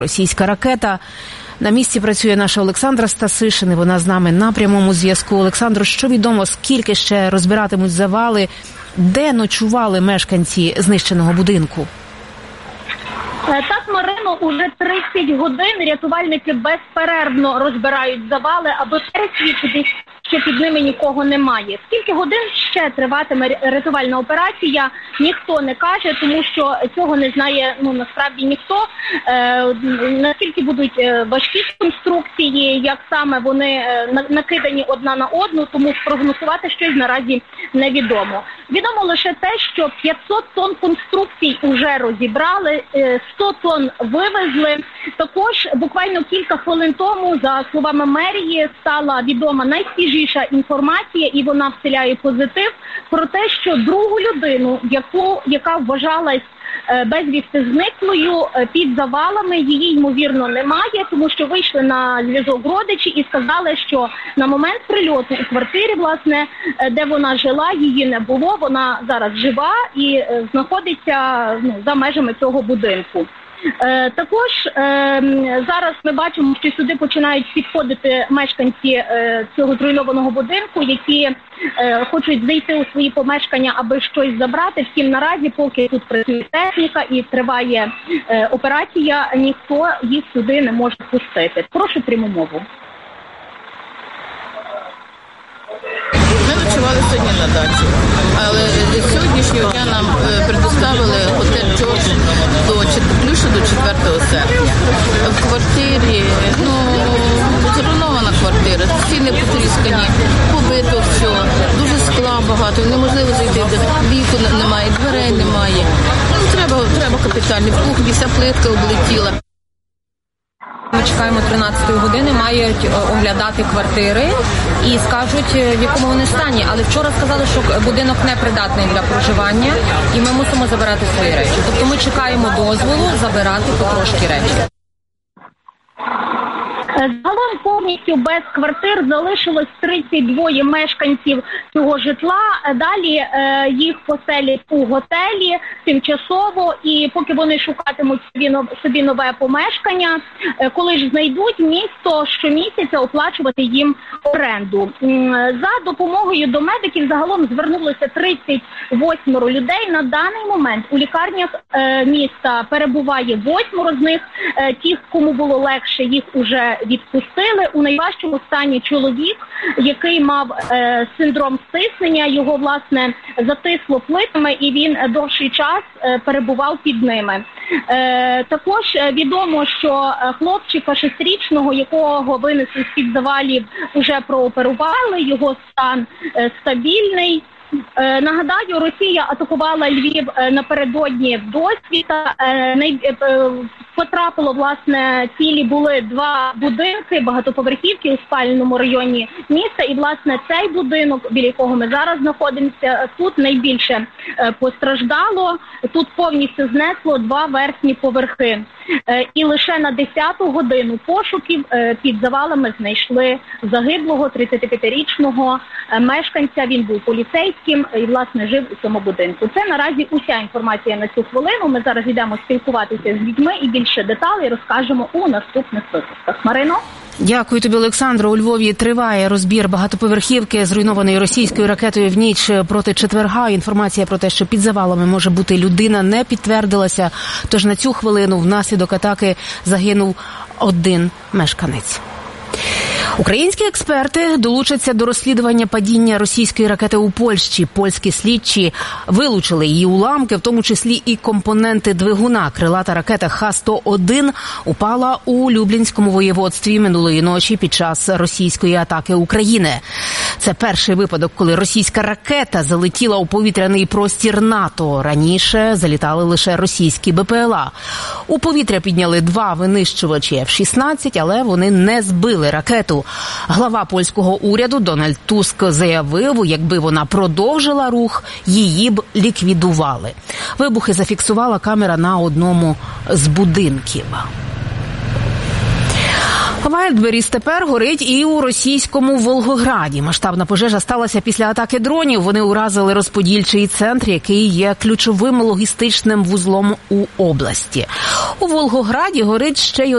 Російська ракета. На місці працює наша Олександра Стасишин, і вона з нами на прямому зв'язку. Олександро, що відомо, скільки ще розбиратимуть завали, де ночували мешканці знищеного будинку? Так, Марино, уже 30 годин рятувальники безперервно розбирають завали, аби пересвідчити, що під ними нікого немає. Скільки годин ще триватиме рятувальна операція, ніхто не каже, тому що цього не знає, насправді ніхто. Наскільки будуть важкі конструкції, як саме вони накидані одна на одну, тому спрогнозувати щось наразі невідомо. Відомо лише те, що 500 тонн конструкцій уже розібрали, 100 тонн вивезли. Також буквально кілька хвилин тому, за словами мерії, стала відома найсвіжіша інформація, і вона вселяє позитив, про те, що другу людину, яка вважалась безвісти зниклою, під завалами, її, ймовірно, немає, тому що вийшли на зв'язок родичі і сказали, що на момент прильоту у квартирі, власне, де вона жила, її не було, вона зараз жива і знаходиться за межами цього будинку. Також зараз ми бачимо, що сюди починають підходити мешканці цього зруйнованого будинку, які хочуть зайти у свої помешкання, аби щось забрати. Втім, наразі, поки тут працює техніка і триває операція, ніхто їх сюди не може пустити. Прошу пряму мову. Ми ночували сьогодні на дачі, але сьогоднішнього дня нам предоставили готель «Джордж» до 4 серпня. В квартирі, зруйнована квартира, стіни потріскані, побито все, дуже скла багато, неможливо зайти, вікон немає, дверей немає. Треба капітальні, в кухні вся плитка облетіла. Ми чекаємо 13-ї години, мають оглядати квартири і скажуть, в якому вони стані. Але вчора сказали, що будинок не придатний для проживання і ми мусимо забирати свої речі. Тобто ми чекаємо дозволу забирати потрошки речі. Загалом повністю без квартир залишилось 32 мешканців цього житла. Далі їх поселять у готелі тимчасово, і поки вони шукатимуть собі нове помешкання, коли ж знайдуть, місто щомісяця оплачувати їм оренду. За допомогою до медиків загалом звернулося 38 людей. На даний момент у лікарнях міста перебуває 8 з них. Ті, кому було легше, їх уже відпустили. У найважчому стані чоловік, який мав синдром стиснення, його, власне, затисло плитами, і він довший час перебував під ними. Також відомо, що хлопчика 6-річного, якого винесли з-під завалів, уже прооперували, його стан стабільний. Нагадаю, Росія атакувала Львів напередодні досвіта. Потрапило, власне, цілі були 2 будинки, багатоповерхівки у спальному районі міста. І, власне, цей будинок, біля якого ми зараз знаходимося, тут найбільше постраждало. Тут повністю знесло 2 верхні поверхи. І лише на 10-ту годину пошуків під завалами знайшли загиблого 35-річного мешканця. Він був поліцейським і, власне, жив у цьому будинку. Це наразі уся інформація на цю хвилину. Ми зараз йдемо спілкуватися з людьми і більше деталей розкажемо у наступних випусках. Марино? Дякую тобі, Олександро. У Львові триває розбір багатоповерхівки, зруйнованої російською ракетою в ніч проти четверга. Інформація про те, що під завалами може бути людина, не підтвердилася. Тож на цю хвилину внаслідок атаки загинув 1 мешканець. Українські експерти долучаться до розслідування падіння російської ракети у Польщі. Польські слідчі вилучили її уламки, в тому числі і компоненти двигуна. Крилата ракета Х-101 упала у Люблінському воєводстві минулої ночі під час російської атаки України. Це перший випадок, коли російська ракета залетіла у повітряний простір НАТО. Раніше залітали лише російські БПЛА. У повітря підняли 2 винищувачі F-16, але вони не збили ракету. Глава польського уряду Дональд Туск заявив, якби вона продовжила рух, її б ліквідували. Вибухи зафіксувала камера на одному з будинків. Вайлдберріс тепер горить і у російському Волгограді. Масштабна пожежа сталася після атаки дронів. Вони уразили розподільчий центр, який є ключовим логістичним вузлом у області. У Волгограді горить ще й